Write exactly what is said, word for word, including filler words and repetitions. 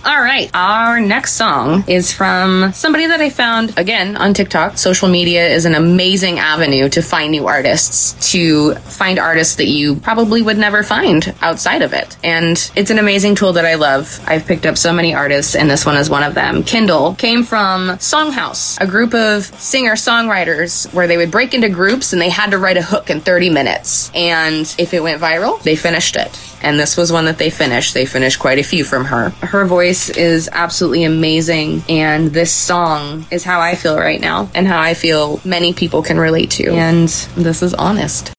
All right. Our next song is from somebody that I found, again, on TikTok. Social media is an amazing avenue to find new artists, to find artists that you probably would never find outside of it. And it's an amazing tool that I love. I've picked up so many artists, and this one is one of them. Kindle came from Songhouse, a group of singer-songwriters where they would break into groups and they had to write a hook in thirty minutes. And if it went viral, they finished it. And this was one that they finished. They finished quite a few from her. Her voice is absolutely amazing, and this song is how I feel right now and how I feel many people can relate to. And this is Honest.